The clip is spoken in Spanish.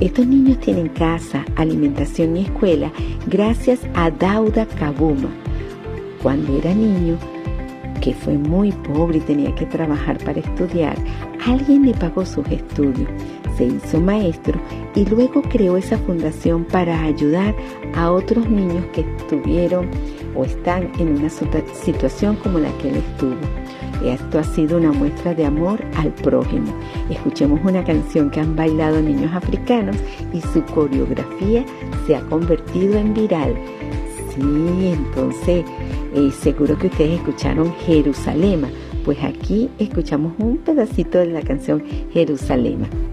Estos niños tienen casa, alimentación y escuela gracias a Dauda Kabuma. Cuando era niño, que fue muy pobre y tenía que trabajar para estudiar, alguien le pagó sus estudios, se hizo maestro y luego creó esa fundación para ayudar a otros niños que estuvieron o están en una situación como la que él estuvo. Esto ha sido una muestra de amor al prójimo. Escuchemos una canción que han bailado niños africanos y su coreografía se ha convertido en viral. Sí, entonces seguro que ustedes escucharon Jerusalema. Pues aquí escuchamos un pedacito de la canción Jerusalema.